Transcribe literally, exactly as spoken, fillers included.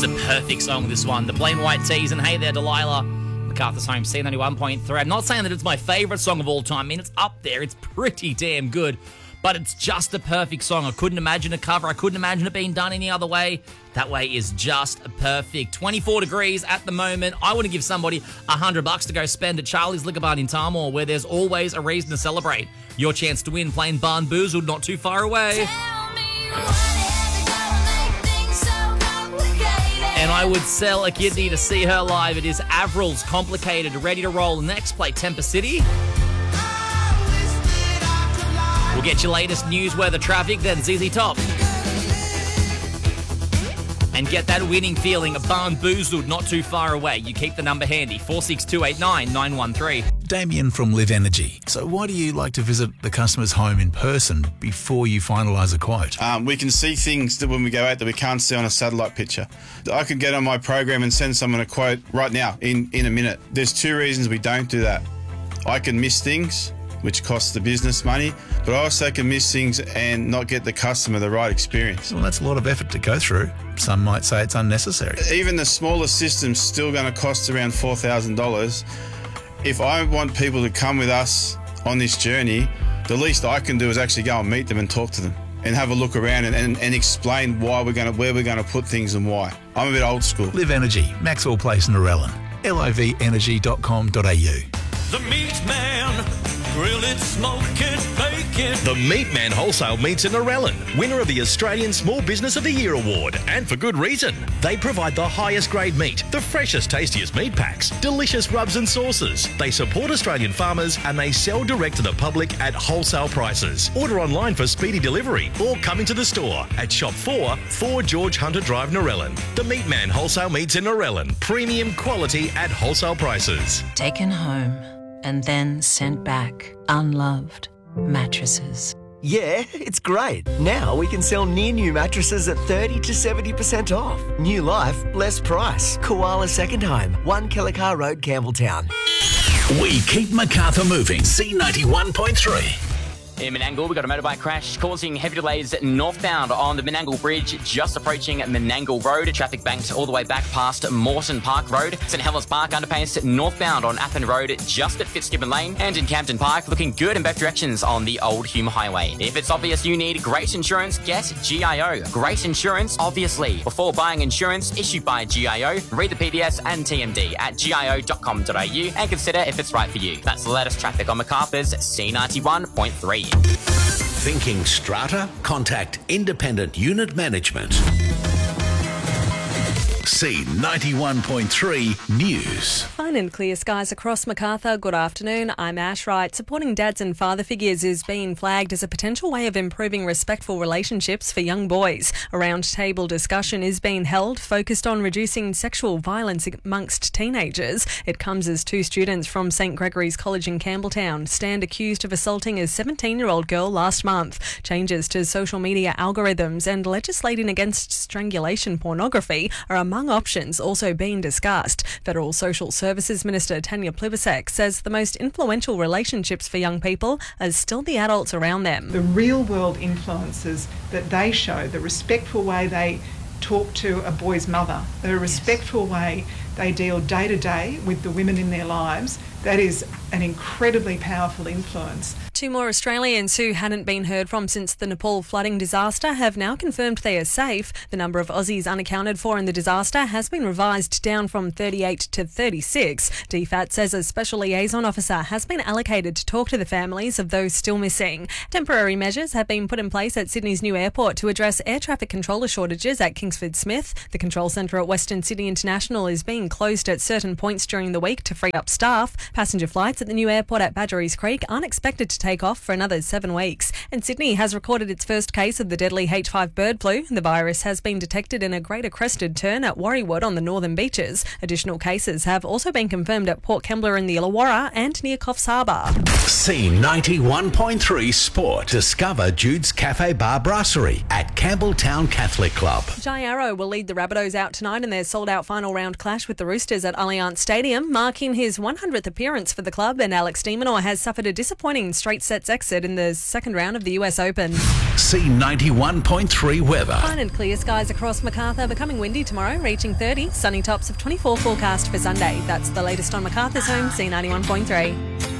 It's a perfect song, this one. The Plain White Tees and Hey There Delilah. MacArthur's Home, C ninety-one point three. I'm not saying that it's my favourite song of all time. I mean, it's up there. It's pretty damn good. But it's just a perfect song. I couldn't imagine a cover. I couldn't imagine it being done any other way. That way is just perfect. twenty-four degrees at the moment. I want to give somebody a hundred bucks to go spend at Charlie's Liquor Bar in Tamworth, where there's always a reason to celebrate. Your chance to win playing Barn Boozled not too far away. And I would sell a kidney to see her live. It is Avril's Complicated, ready to roll. Next, play Temper City. We'll get your latest news, weather, traffic, then Z Z Top. And get that winning feeling of Barn Boozled not too far away. You keep the number handy, four six two eight nine nine one three. Damien from Live Energy. So why do you like to visit the customer's home in person before you finalise a quote? Um, we can see things that when we go out that we can't see on a satellite picture. I could get on my program and send someone a quote right now, in, in a minute. There's two reasons we don't do that. I can miss things, which costs the business money, but I also can miss things and not get the customer the right experience. Well, that's a lot of effort to go through. Some might say it's unnecessary. Even the smallest system's still going to cost around four thousand dollars. If I want people to come with us on this journey, the least I can do is actually go and meet them and talk to them and have a look around and, and, and explain why we're going to, where we're going to put things and why. I'm a bit old school. Live Energy, Maxwell Place, Narellan. live energy dot com dot a u. The Meat Man. Grill it, smoke it, bake it. The Meat Man Wholesale Meats in Narellan, winner of the Australian Small Business of the Year Award, and for good reason. They provide the highest grade meat, the freshest, tastiest meat packs, delicious rubs and sauces. They support Australian farmers and they sell direct to the public at wholesale prices. Order online for speedy delivery or come into the store at Shop four, four George Hunter Drive, Narellan. The Meat Man Wholesale Meats in Narellan, premium quality at wholesale prices. Taken home and then sent back unloved mattresses. Yeah, it's great. Now we can sell near new mattresses at thirty to seventy percent off. New life, less price. Koala Second Home, one Killicar Road, Campbelltown. We keep MacArthur moving. C ninety-one point three. In Menangle, we've got a motorbike crash causing heavy delays northbound on the Menangle Bridge, just approaching Menangle Road. Traffic banked all the way back past Mawson Park Road. St Helens Park underpass northbound on Appin Road, just at Fitzgibbon Lane. And in Campton Park, looking good in both directions on the Old Hume Highway. If it's obvious you need great insurance, get G I O. Great insurance, obviously. Before buying insurance issued by G I O, read the P D S and T M D at G I O dot com dot a u and consider if it's right for you. That's the latest traffic on MacArthur's C ninety-one point three. Thinking strata? Contact Independent Unit Management. C ninety-one point three News. Fine and clear skies across MacArthur. Good afternoon. I'm Ash Wright. Supporting dads and father figures is being flagged as a potential way of improving respectful relationships for young boys. A roundtable discussion is being held focused on reducing sexual violence amongst teenagers. It comes as two students from St Gregory's College in Campbelltown stand accused of assaulting a seventeen-year-old girl last month. Changes to social media algorithms and legislating against strangulation pornography are among options also being discussed. Federal Social Services Minister Tanya Plibersek says the most influential relationships for young people are still the adults around them. The real world influences that they show, the respectful way they talk to a boy's mother, the respectful yes. way they deal day to day with the women in their lives, that is an incredibly powerful influence. Two more Australians who hadn't been heard from since the Nepal flooding disaster have now confirmed they are safe. The number of Aussies unaccounted for in the disaster has been revised down from thirty-eight to thirty-six. D FAT says a special liaison officer has been allocated to talk to the families of those still missing. Temporary measures have been put in place at Sydney's new airport to address air traffic controller shortages at Kingsford Smith. The control centre at Western Sydney International is being closed at certain points during the week to free up staff. Passenger flights at the new airport at Badgerys Creek aren't expected to take off for another seven weeks. And Sydney has recorded its first case of the deadly H five bird flu. The virus has been detected in a greater crested tern at Warriewood on the northern beaches. Additional cases have also been confirmed at Port Kembla in the Illawarra and near Coffs Harbour. C ninety-one point three Sport. Discover Jude's Cafe Bar Brasserie at Campbelltown Catholic Club. Jai Arrow will lead the Rabbitohs out tonight in their sold-out final round clash with the Roosters at Allianz Stadium, marking his one hundredth appearance appearance for the club, and Alex de Minaur has suffered a disappointing straight sets exit in the second round of the U S Open. C ninety-one point three weather. Fine and clear skies across Macarthur, becoming windy tomorrow, reaching thirty. Sunny tops of twenty-four forecast for Sunday. That's the latest on Macarthur's home, C ninety-one point three.